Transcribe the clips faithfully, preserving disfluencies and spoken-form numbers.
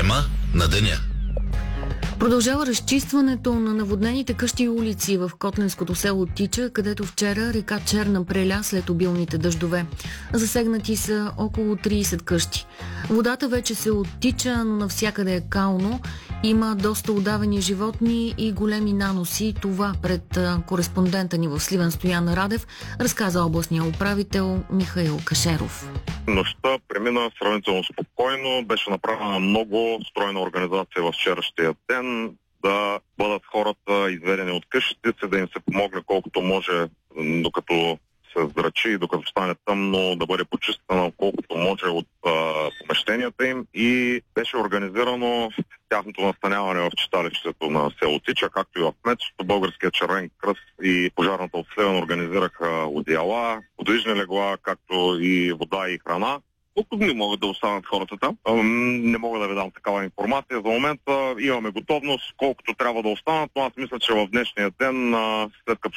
Тема на деня. Продължава разчистването на наводнените къщи и улици в котлинското село Тича, където вчера река Черна преля след обилните дъждове. Засегнати са около трийсет къщи. Водата вече се оттича, но навсякъде е кално. Има доста удавени животни и големи наноси. Това пред кореспондента ни в Сливен Стоян Радев разказа областния управител Михаил Кашеров. Нощта премина сравнително спокойно. Беше направена много стройна организация в вчерашния ден да бъдат хората изведени от къщите си, да им се помогне колкото може, докато се зрачи и докато стане тъмно, да бъде почистено колкото може от а, помещенията им, и беше организирано тяхното настаняване в читалището на село Тича, както и в кметството. Българския червен кръст и пожарната от Сливен организираха одеяла, подвижни легла, както и вода и храна. Колко дни могат да останат хората там? Не мога да ви дам такава информация. За момента имаме готовност колкото трябва да останат, но аз мисля, че в днешния ден, след като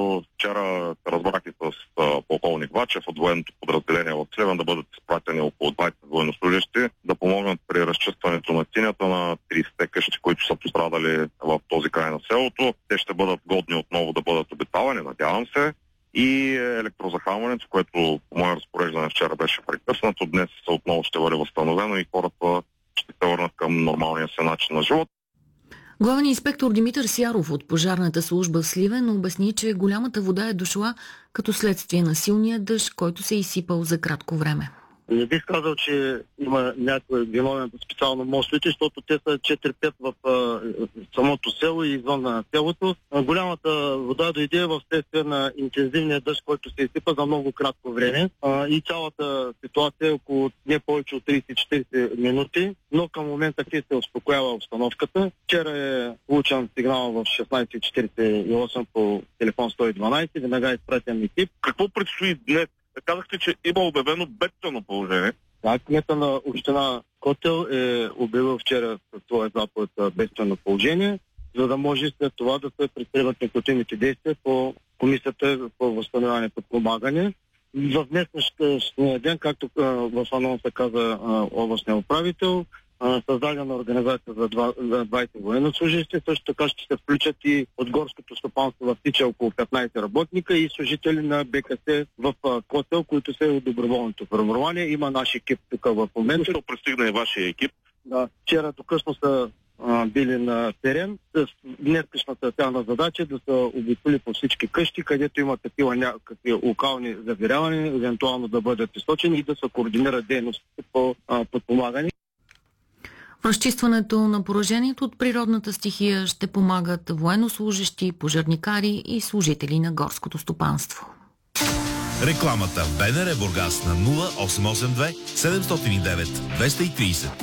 вчера разбрах и с полковник Вачев от военното подразделение в Сливен, да бъдат изпратени около двайсет военнослужащи да помогнат при разчистването на тинята на трийсет къщи, които са пострадали в този край на селото. Те ще бъдат годни отново да бъдат обитавани, надявам се. И електрозахранването, което по мое разпореждане вчера беше прекъснато, днес отново ще бъде възстановено и хората ще се върнат към нормалния си начин на живот. Главен инспектор Димитър Сяров от пожарната служба в Сливен обясни, че голямата вода е дошла като следствие на силния дъжд, който се е изсипал за кратко време. Не бих казал, че има някой виновен специално мостовете, защото те са четири-пет в а, самото село и извън на селото. А, голямата вода дойде в следствие на интензивния дъжд, който се изсипа за много кратко време. А, и цялата ситуация е около не повече от трийсет-четирийсет минути, но към момента се успокоява обстановката. Вчера е получен сигнал в шестнайсет четирийсет и осем по телефон сто и дванайсет, веднага е изпратен екип. Какво предстои днес? Казахте, че има обявено бедствено положение. Да, кмета на община Котел е обявил вчера със своя заповед бедствено положение, за да може след това да се предприемат необходимите действия по комисията по възстановяване и подпомагане. В днешния ден, както в анонса каза областния управител, създадена организация за двайсет военнослужащи. Също така ще се включат и от горското стопанство в Тича около петнайсет работника и служители на БКС в Котел, които са от доброволното формирование. Има наш екип тук в момента. Защо пристигна и вашия екип? Да, вчера късно са а, били на терен. С днескашната тяхна задача е да са обиколи по всички къщи, където има такива някакви локални завирявания, евентуално да бъдат източени и да се координират дейностите по а, подпомагане. В разчистването на поражението от природната стихия ще помагат военнослужещи, пожарникари и служители на горското стопанство. Рекламата в БНР Бургас на нула осем осем две седемстотин и девет двеста и трийсет.